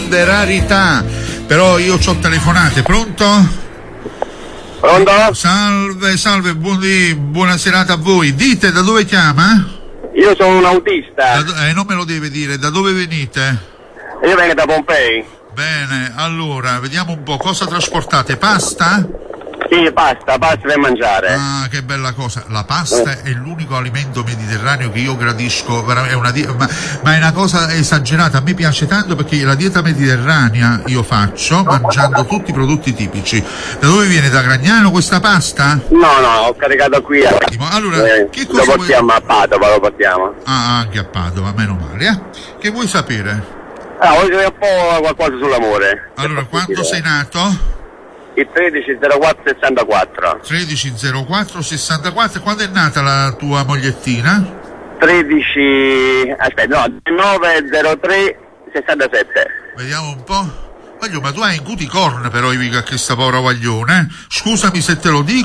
grande rarità. Però io c'ho telefonate, pronto? Pronto? Salve, buona serata a voi. Dite, da dove chiama? Io sono un autista. Non me lo deve dire, da dove venite? Io vengo da Pompei. Bene, allora, vediamo un po', cosa trasportate? Pasta? Sì, pasta per mangiare. Ah, che bella cosa. La pasta è l'unico alimento mediterraneo che io gradisco, ma è una cosa esagerata. A me piace tanto perché la dieta mediterranea io faccio mangiando tutti i prodotti tipici. Da dove viene? Da Gragnano questa pasta? No, ho caricato qui. Allora, che cosa lo portiamo a Padova, lo portiamo. Ah, anche a Padova, meno male, Che vuoi sapere? Voglio dire un po' qualcosa sull'amore. Allora, quando sei nato? Il 130464. 130464. Quando è nata la tua mogliettina? 90367. Vediamo un po'. Ma tu hai in cuticorn però, che sta povera guaglione. Scusami se te lo dico.